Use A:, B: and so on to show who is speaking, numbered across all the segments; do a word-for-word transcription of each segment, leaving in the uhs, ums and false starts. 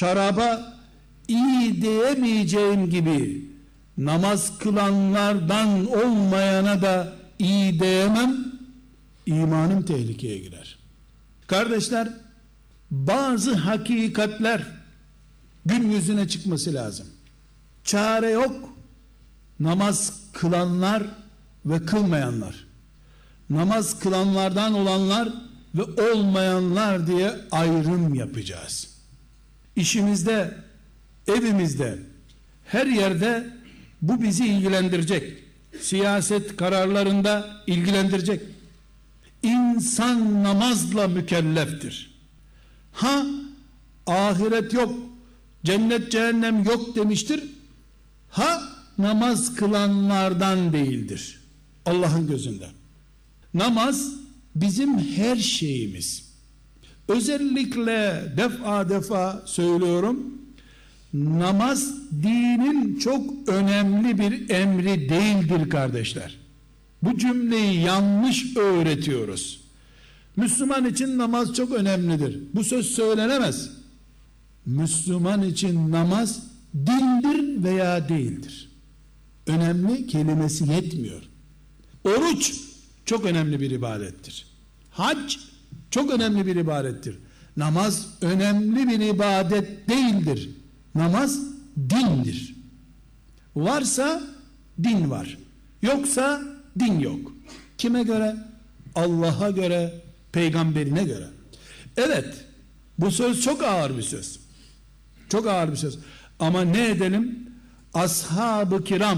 A: şaraba iyi diyemeyeceğim gibi namaz kılanlardan olmayana da iyi diyemem, imanım tehlikeye girer. Kardeşler, bazı hakikatler gün yüzüne çıkması lazım. Çare yok. Namaz kılanlar ve kılmayanlar, namaz kılanlardan olanlar ve olmayanlar diye ayrım yapacağız. İşimizde, evimizde, her yerde bu bizi ilgilendirecek. Siyaset kararlarında ilgilendirecek. İnsan namazla mükelleftir. Ha, ahiret yok, cennet cehennem yok demiştir. Ha, namaz kılanlardan değildir Allah'ın gözünde. Namaz bizim her şeyimiz. Özellikle defa defa söylüyorum, namaz dinin çok önemli bir emri değildir kardeşler. Bu cümleyi yanlış öğretiyoruz. Müslüman için namaz çok önemlidir. Bu söz söylenemez. Müslüman için namaz dindir veya değildir. Önemli kelimesi yetmiyor. Oruç çok önemli bir ibadettir. Hac çok önemli bir ibadettir. Namaz önemli bir ibadet değildir. Namaz dindir. Varsa din var. Yoksa din yok. Kime göre? Allah'a göre, peygamberine göre. Evet, bu söz çok ağır bir söz. Çok ağır bir söz. Ama ne edelim? Ashab-ı kiram,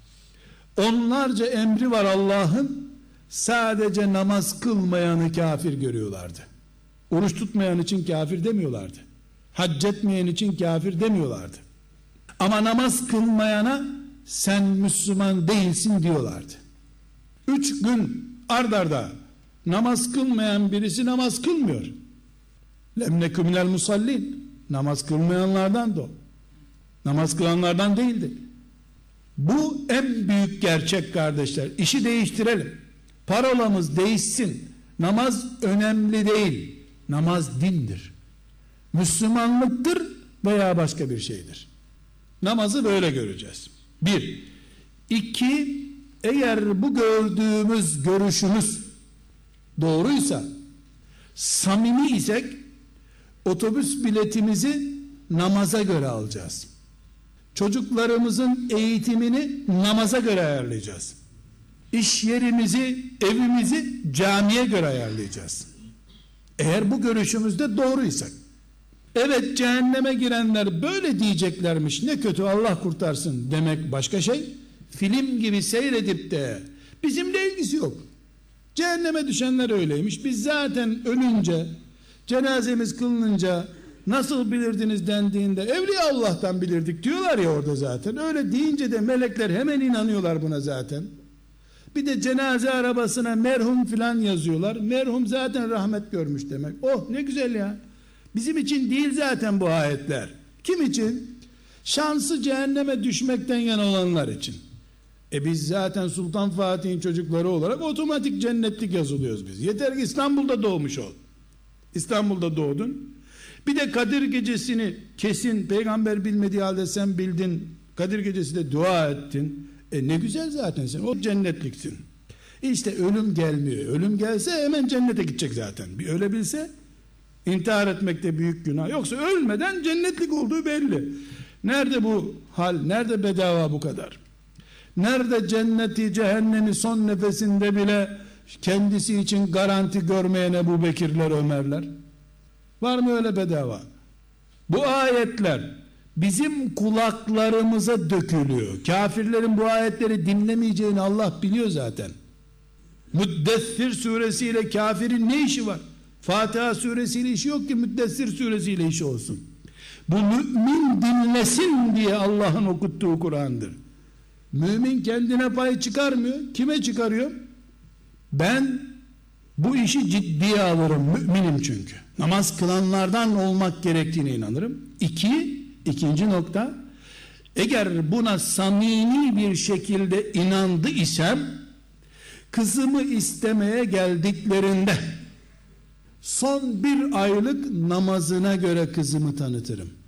A: onlarca emri var Allah'ın, sadece namaz kılmayanı kafir görüyorlardı. Oruç tutmayan için kafir demiyorlardı. Hac etmeyen için kafir demiyorlardı. Ama namaz kılmayana sen Müslüman değilsin diyorlardı. Üç gün ard arda namaz kılmayan birisi namaz kılmıyor. Lem nekü minel musallin, namaz kılmayanlardan da o. Namaz kılanlardan değildi. Bu en büyük gerçek kardeşler. İşi değiştirelim. Parolamız değişsin. Namaz önemli değil. Namaz dindir. Müslümanlıktır veya başka bir şeydir. Namazı böyle göreceğiz. Bir. İki, eğer bu gördüğümüz görüşümüz doğruysa, samimi isek, otobüs biletimizi namaza göre alacağız. Çocuklarımızın eğitimini namaza göre ayarlayacağız. İş yerimizi, evimizi camiye göre ayarlayacağız. Eğer bu görüşümüzde doğruysak. Evet, cehenneme girenler böyle diyeceklermiş, ne kötü, Allah kurtarsın demek başka şey. Film gibi seyredip de bizimle ilgisi yok. Cehenneme düşenler öyleymiş. Biz zaten ölünce, cenazemiz kılınınca nasıl bilirdiniz dendiğinde Evliya Allah'tan bilirdik diyorlar ya orada zaten. Öyle deyince de melekler hemen inanıyorlar buna zaten. Bir de cenaze arabasına merhum filan yazıyorlar. Merhum zaten rahmet görmüş demek. Oh ne güzel ya. Bizim için değil zaten bu ayetler. Kim için? Şansı cehenneme düşmekten yana olanlar için. E biz zaten Sultan Fatih'in çocukları olarak otomatik cennetlik yazılıyoruz biz. Yeter ki İstanbul'da doğmuş ol. İstanbul'da doğdun. Bir de Kadir gecesini kesin peygamber bilmediği halde sen bildin. Kadir gecesi de dua ettin. E ne güzel zaten sen. O cennetliksin. İşte ölüm gelmiyor. Ölüm gelse hemen cennete gidecek zaten. Bir ölebilse intihar etmekte büyük günah. Yoksa ölmeden cennetlik olduğu belli. Nerede bu hal? Nerede bedava bu kadar? Nerede cenneti cehennemi son nefesinde bile kendisi için garanti görmeyen Ebu Bekirler, Ömerler? Var mı öyle bedava? Bu ayetler bizim kulaklarımıza dökülüyor. Kafirlerin bu ayetleri dinlemeyeceğini Allah biliyor zaten. Müddessir suresiyle kafirin ne işi var? Fatiha suresiyle işi yok ki Müddessir suresiyle işi olsun. Bu mümin dinlesin diye Allah'ın okuttuğu Kur'an'dır. Mümin kendine pay çıkarmıyor. Kime çıkarıyor? Ben bu işi ciddiye alırım, müminim çünkü. Namaz kılanlardan olmak gerektiğine inanırım. İki, ikinci nokta, eğer buna samimi bir şekilde inandı isem, kızımı istemeye geldiklerinde son bir aylık namazına göre kızımı tanıtırım.